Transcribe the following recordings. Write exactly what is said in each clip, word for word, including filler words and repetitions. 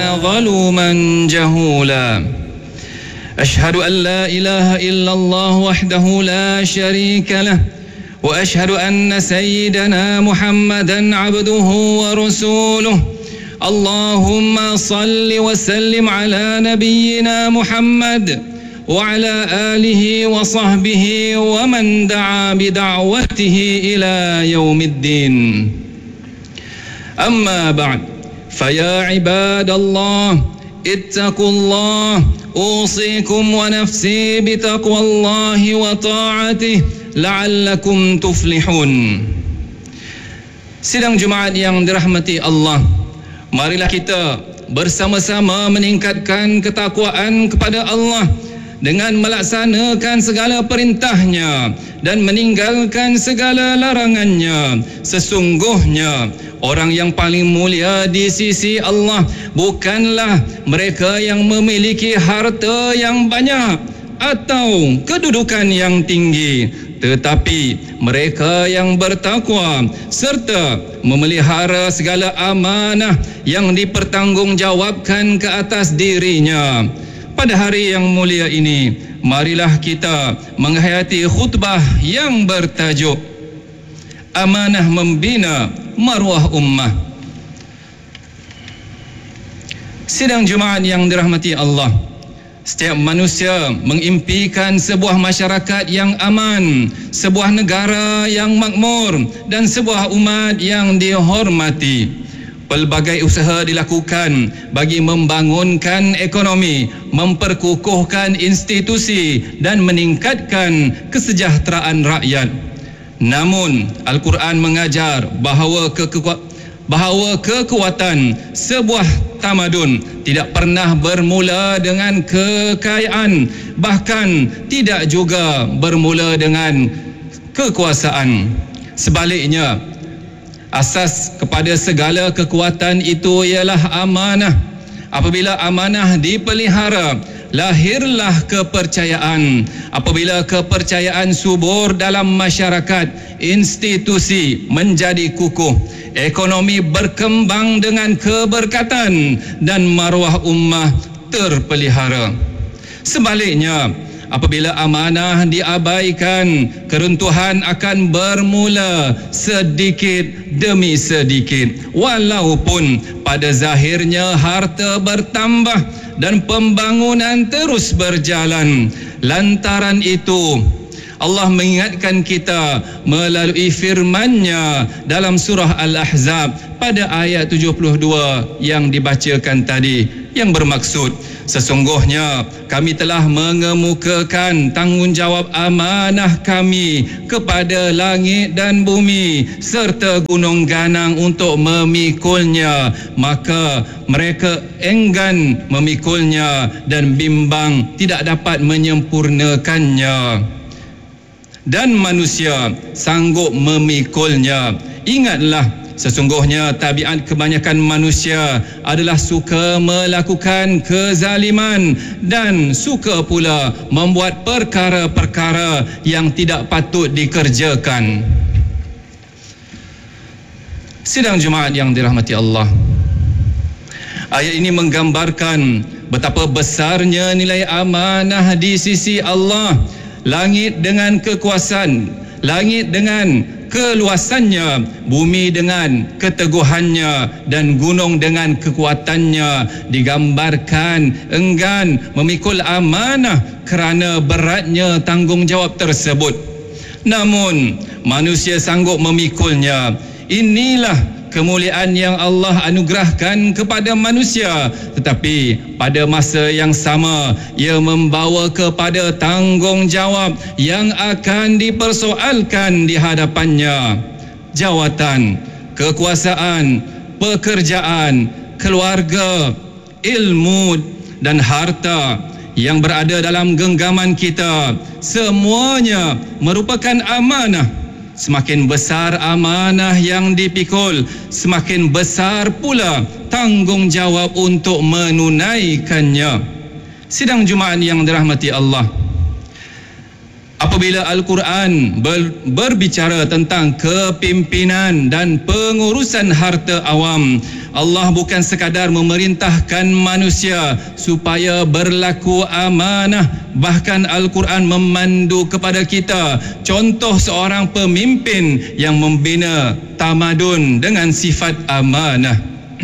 ظلوما جهولا. أشهد أن لا إله إلا الله وحده لا شريك له، وأشهد أن سيدنا محمدا عبده ورسوله. اللهم صل وسلم على نبينا محمد وعلى آله وصحبه ومن دعا بدعوته إلى يوم الدين. أما بعد، فيا عباد الله اتقوا الله، أوصيكم ونفسي بتقوى الله وطاعته لعلكم تفلحون. Sidang Jumaat yang dirahmati Allah, marilah kita bersama-sama meningkatkan ketakwaan kepada Allah dengan melaksanakan segala perintahnya dan meninggalkan segala larangannya. Sesungguhnya orang yang paling mulia di sisi Allah bukanlah mereka yang memiliki harta yang banyak atau kedudukan yang tinggi, tetapi mereka yang bertakwa serta memelihara segala amanah yang dipertanggungjawabkan ke atas dirinya. Pada hari yang mulia ini, marilah kita menghayati khutbah yang bertajuk Amanah Membina Maruah Ummah. Sidang Jumaat yang dirahmati Allah, setiap manusia mengimpikan sebuah masyarakat yang aman, sebuah negara yang makmur dan sebuah umat yang dihormati. Pelbagai usaha dilakukan bagi membangunkan ekonomi, memperkukuhkan institusi dan meningkatkan kesejahteraan rakyat. Namun Al-Quran mengajar bahawa keku- bahawa kekuatan sebuah tamadun tidak pernah bermula dengan kekayaan, bahkan tidak juga bermula dengan kekuasaan. Sebaliknya, asas kepada segala kekuatan itu ialah amanah. Apabila amanah dipelihara, lahirlah kepercayaan. Apabila kepercayaan subur dalam masyarakat, institusi menjadi kukuh, ekonomi berkembang dengan keberkatan dan maruah ummah terpelihara. Sebaliknya, apabila amanah diabaikan, keruntuhan akan bermula sedikit demi sedikit. Walaupun pada zahirnya harta bertambah dan pembangunan terus berjalan. Lantaran itu, Allah mengingatkan kita melalui firman-Nya dalam surah Al-Ahzab pada ayat tujuh puluh dua yang dibacakan tadi, yang bermaksud, sesungguhnya kami telah mengemukakan tanggungjawab amanah kami kepada langit dan bumi serta gunung ganang untuk memikulnya, maka mereka enggan memikulnya dan bimbang tidak dapat menyempurnakannya. Dan manusia sanggup memikulnya. Ingatlah, sesungguhnya tabiat kebanyakan manusia adalah suka melakukan kezaliman dan suka pula membuat perkara-perkara yang tidak patut dikerjakan. Sidang Jumaat yang dirahmati Allah, ayat ini menggambarkan betapa besarnya nilai amanah di sisi Allah. Langit dengan kekuasaan, langit dengan keluasannya, bumi dengan keteguhannya dan gunung dengan kekuatannya digambarkan enggan memikul amanah kerana beratnya tanggungjawab tersebut. Namun manusia sanggup memikulnya. Inilah kemuliaan yang Allah anugerahkan kepada manusia, tetapi pada masa yang sama ia membawa kepada tanggungjawab yang akan dipersoalkan di hadapannya. Jawatan, kekuasaan, pekerjaan, keluarga, ilmu dan harta yang berada dalam genggaman kita, semuanya merupakan amanah. Semakin besar amanah yang dipikul, semakin besar pula tanggungjawab untuk menunaikannya. Sidang Jumaat yang dirahmati Allah, Apabila Al-Quran ber, berbicara tentang kepimpinan dan pengurusan harta awam, Allah bukan sekadar memerintahkan manusia supaya berlaku amanah, bahkan Al-Quran memandu kepada kita contoh seorang pemimpin yang membina tamadun dengan sifat amanah.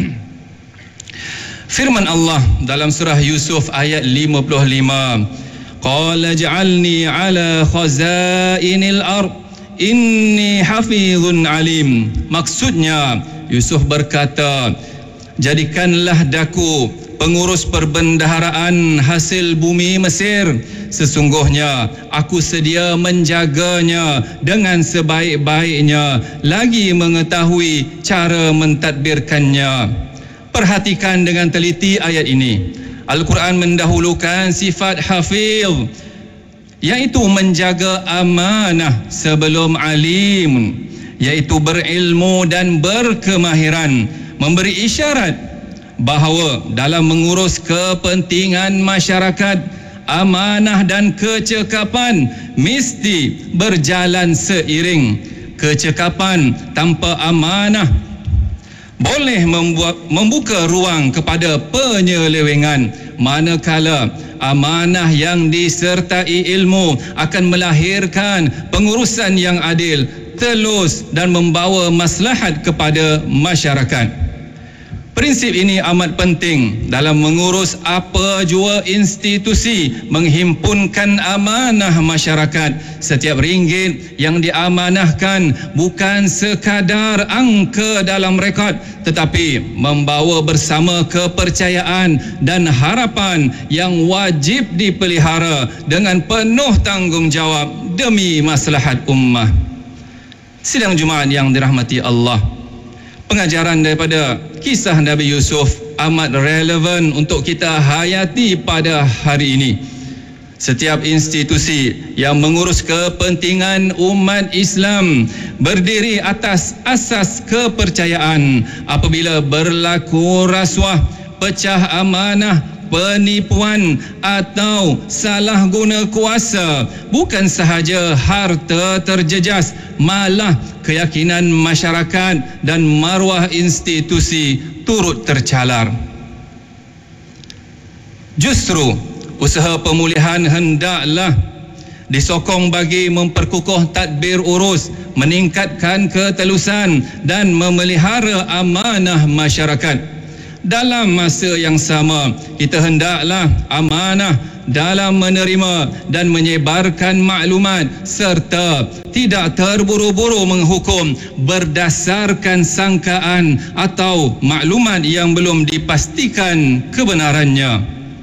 Firman Allah dalam surah Yusuf ayat lima puluh lima, Qala ja'alni ala khazainil ard inni hafizun alim. Maksudnya Yusuf berkata, jadikanlah daku pengurus perbendaharaan hasil bumi Mesir. Sesungguhnya aku sedia menjaganya dengan sebaik-baiknya, lagi mengetahui cara mentadbirkannya. Perhatikan dengan teliti ayat ini. Al-Quran mendahulukan sifat hafiz, iaitu menjaga amanah, sebelum alim, iaitu berilmu dan berkemahiran, memberi isyarat bahawa dalam mengurus kepentingan masyarakat, amanah dan kecekapan mesti berjalan seiring. Kecekapan tanpa amanah boleh membuat, membuka ruang kepada penyelewengan, manakala amanah yang disertai ilmu akan melahirkan pengurusan yang adil, telus dan membawa maslahat kepada masyarakat. Prinsip ini amat penting dalam mengurus apa jua institusi menghimpunkan amanah masyarakat. Setiap ringgit yang diamanahkan bukan sekadar angka dalam rekod, tetapi membawa bersama kepercayaan dan harapan yang wajib dipelihara dengan penuh tanggungjawab demi maslahat ummah. Sidang Jumaat yang dirahmati Allah, pengajaran daripada kisah Nabi Yusuf amat relevan untuk kita hayati pada hari ini. Setiap institusi yang mengurus kepentingan umat Islam berdiri atas asas kepercayaan. Apabila berlaku rasuah, pecah amanah, penipuan atau salah guna kuasa, bukan sahaja harta terjejas, malah keyakinan masyarakat dan maruah institusi turut tercalar. Justru usaha pemulihan hendaklah disokong bagi memperkukuh tadbir urus, meningkatkan ketelusan dan memelihara amanah masyarakat. Dalam masa yang sama, kita hendaklah amanah dalam menerima dan menyebarkan maklumat serta tidak terburu-buru menghukum berdasarkan sangkaan atau maklumat yang belum dipastikan kebenarannya.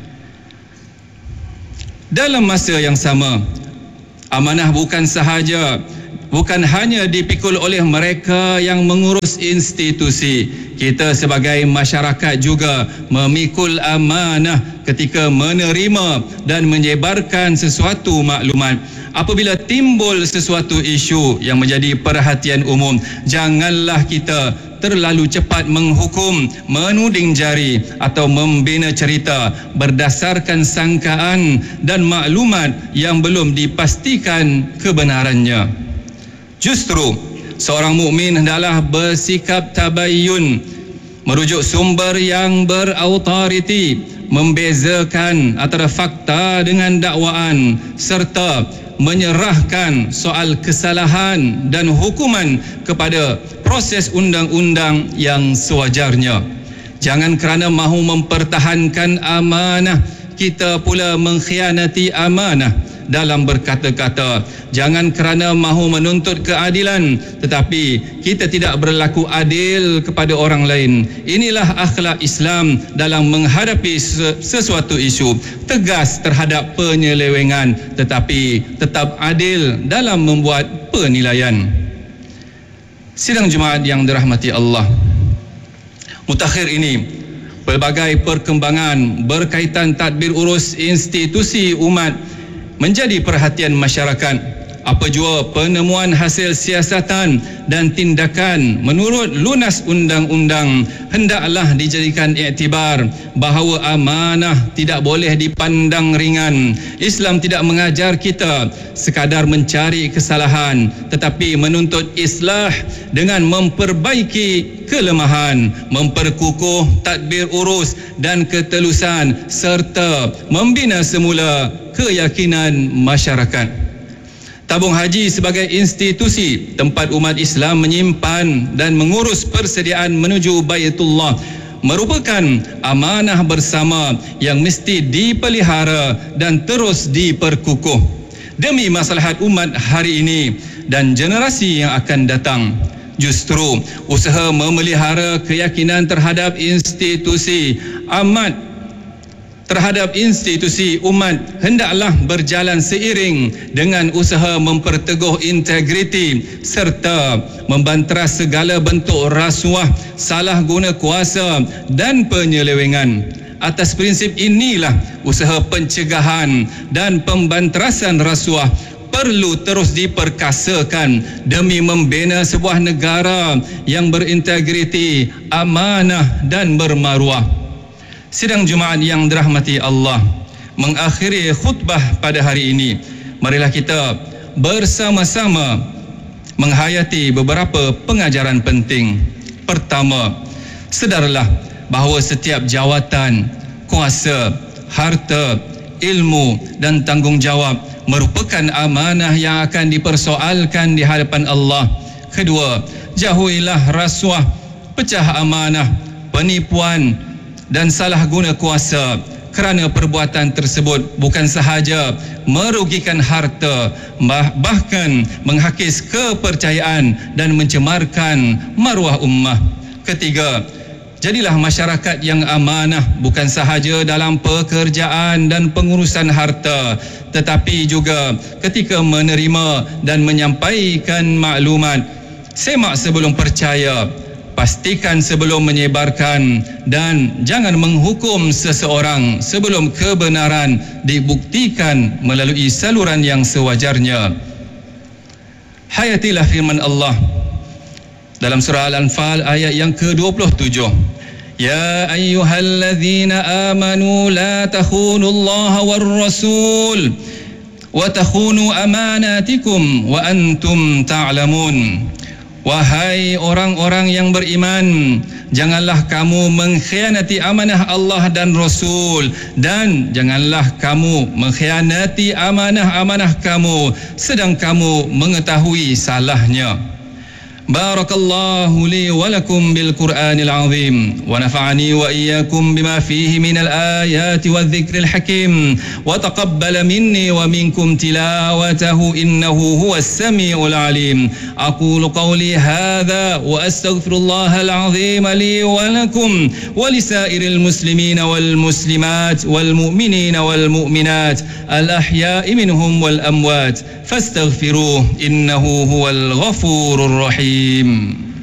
Dalam masa yang sama, amanah bukan sahaja bukan hanya dipikul oleh mereka yang mengurus institusi. Kita sebagai masyarakat juga memikul amanah ketika menerima dan menyebarkan sesuatu maklumat. Apabila timbul sesuatu isu yang menjadi perhatian umum, janganlah kita terlalu cepat menghukum, menuding jari atau membina cerita berdasarkan sangkaan dan maklumat yang belum dipastikan kebenarannya. Justru seorang mukmin hendaklah bersikap tabayyun, merujuk sumber yang berautoriti, membezakan antara fakta dengan dakwaan, serta menyerahkan soal kesalahan dan hukuman kepada proses undang-undang yang sewajarnya. Jangan kerana mahu mempertahankan amanah, kita pula mengkhianati amanah dalam berkata-kata. Jangan kerana mahu menuntut keadilan tetapi kita tidak berlaku adil kepada orang lain. Inilah akhlak Islam dalam menghadapi sesuatu isu. Tegas terhadap penyelewengan tetapi tetap adil dalam membuat penilaian. Sidang Jumaat yang dirahmati Allah, mutakhir ini pelbagai perkembangan berkaitan tadbir urus institusi umat menjadi perhatian masyarakat. apa jua penemuan hasil siasatan dan tindakan menurut lunas undang-undang, hendaklah dijadikan iktibar bahawa amanah tidak boleh dipandang ringan. Islam tidak mengajar kita sekadar mencari kesalahan, tetapi menuntut islah dengan memperbaiki kelemahan, memperkukuh tadbir urus dan ketelusan serta membina semula keyakinan masyarakat. Tabung haji sebagai institusi tempat umat Islam menyimpan dan mengurus persediaan menuju Baitullah merupakan amanah bersama yang mesti dipelihara dan terus diperkukuh demi maslahat umat hari ini dan generasi yang akan datang. Justru usaha memelihara keyakinan terhadap institusi amat terhadap institusi umat hendaklah berjalan seiring dengan usaha memperteguh integriti serta membanteras segala bentuk rasuah, salah guna kuasa dan penyelewengan. Atas prinsip inilah usaha pencegahan dan pembanterasan rasuah perlu terus diperkasakan demi membina sebuah negara yang berintegriti, amanah dan bermaruah. Sidang Jumaat yang dirahmati Allah, mengakhiri khutbah pada hari ini, marilah kita bersama-sama menghayati beberapa pengajaran penting. Pertama, sedarlah bahawa setiap jawatan, kuasa, harta, ilmu dan tanggungjawab merupakan amanah yang akan dipersoalkan di hadapan Allah. Kedua, jauhilah rasuah, pecah amanah, penipuan dan salah guna kuasa, kerana perbuatan tersebut bukan sahaja merugikan harta, bahkan menghakis kepercayaan dan mencemarkan maruah ummah. Ketiga, jadilah masyarakat yang amanah bukan sahaja dalam pekerjaan dan pengurusan harta, tetapi juga ketika menerima dan menyampaikan maklumat. Semak sebelum percaya, pastikan sebelum menyebarkan, dan jangan menghukum seseorang sebelum kebenaran dibuktikan melalui saluran yang sewajarnya. Hayatilah firman Allah dalam surah Al-Anfal ayat yang ke dua puluh tujuh. Ya ayyuhalladzina amanu la takhunullaha war rasul wa takhunu amanatikum wa antum ta'lamun. Wahai orang-orang yang beriman, janganlah kamu mengkhianati amanah Allah dan Rasul, dan janganlah kamu mengkhianati amanah-amanah kamu sedang kamu mengetahui salahnya. Barakallahu li wa lakum bil Qur'anil azim wa nafa'ani wa iyyakum bima fihi minal ayati wadh-dhikril hakim wa taqabbala minni wa minkum tilawatahu innahu huwas samiul alim. Aqulu qawli hadha wa astaghfirullahal azim li wa lakum wa lisairil muslimina wal muslimat wal mu'minina wal mu'minat al ahya'i minhum wal amwat fastaghfiruhu innahu huwal ghafurur rahim.